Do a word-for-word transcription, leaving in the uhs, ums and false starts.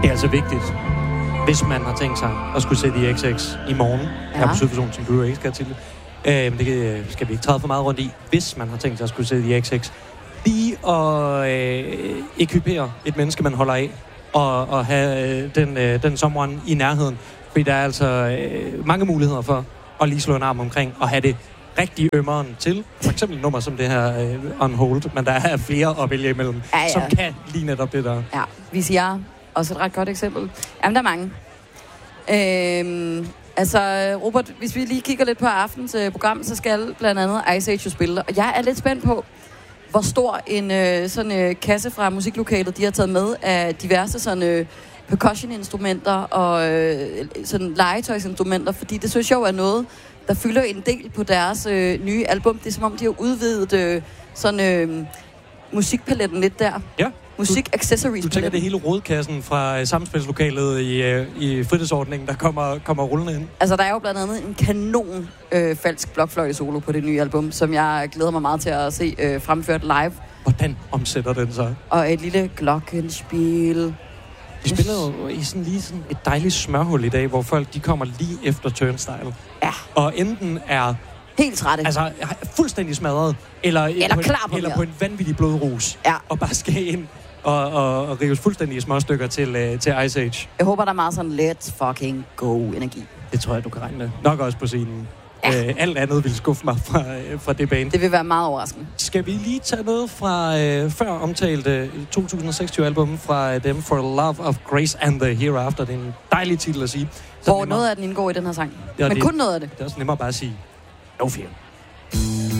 Det er altså vigtigt, hvis man har tænkt sig at skulle se The X X i morgen. Ja. Her på Sydfusion, som du ikke skal til. Øh, men det skal vi ikke træde for meget rundt i. Hvis man har tænkt sig at skulle se The X X, lige at øh, ekvipere et menneske, man holder af, og, og have øh, den, øh, den someone i nærheden. Fordi der er altså øh, mange muligheder for at lige slå en arm omkring og have det rigtig ømmeren til. For eksempel nummer som det her øh, On Hold, men der er flere at vælge imellem, ja, ja. som kan lige netop det der. Ja, vi siger også et ret godt eksempel. Jamen, der er mange. Øhm, altså, Robert, hvis vi lige kigger lidt på aftens øh, program, så skal blandt andet Ice Age jo spille. Og jeg er lidt spændt på, hvor stor en øh, sådan øh, kasse fra musiklokalet, de har taget med af diverse sådan øh, percussion-instrumenter og øh, sådan legetøjsinstrumenter, fordi det synes jeg jo er noget, der fylder en del på deres øh, nye album. Det er som om, de har udvidet øh, sådan øh, musikpaletten lidt der. Ja. Musik-accessories. Du, du tænker det hele rodkassen fra uh, samspilslokalet i, uh, i fritidsordningen, der kommer, kommer rullende ind? Altså, der er jo blandt andet en kanon øh, falsk blokfløjte-solo på det nye album, som jeg glæder mig meget til at se øh, fremført live. Hvordan omsætter den så? Og et lille glockenspiel. De spiller jo i sådan lige sådan et dejligt smørhul i dag, hvor folk de kommer lige efter Turnstile. Ja. Og enten er helt trætte. Altså fuldstændig smadret, eller, eller, på, klar på eller på en vanvittig blodrus. Ja. Og bare skal ind og, og, og rives fuldstændig i småstykker til, uh, til Ice Age. Jeg håber, der er meget sådan let's fucking go energi. Det tror jeg, du kan regne med. Nok også på scenen. Ja. Uh, alt andet vil skuffe mig fra, uh, fra det band. Det vil være meget overraskende. Skal vi lige tage noget fra uh, før omtalte to tusind og seksogtyve album fra uh, dem, For Love of Grace and the Hereafter. Det er en dejlig titel at sige. Så hvor nemmere, noget af den indgår i den her sang. Ja, men det, kun noget af det. Det er også nemmere bare at sige No Fear.